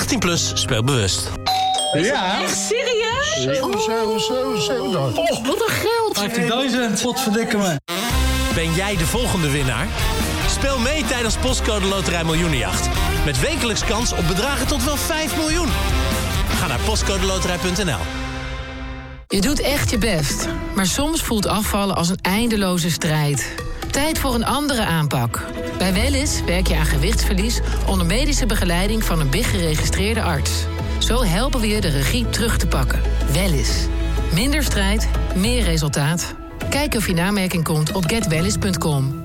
18 plus, speel bewust. Ja. Echt serieus? Zo dan. Oh, wat een geld. 15.000, wat verdikken me. Ben jij de volgende winnaar? Speel mee tijdens Postcode Loterij Miljoenenjacht. Met wekelijks kans op bedragen tot wel 5 miljoen. Ga naar postcodeloterij.nl. Je doet echt je best, maar soms voelt afvallen als een eindeloze strijd. Tijd voor een andere aanpak. Bij Wellys werk je aan gewichtsverlies onder medische begeleiding van een BIG-geregistreerde arts. Zo helpen we je de regie terug te pakken. Wellys. Minder strijd, meer resultaat. Kijk of je in aanmerking komt op getwellys.com.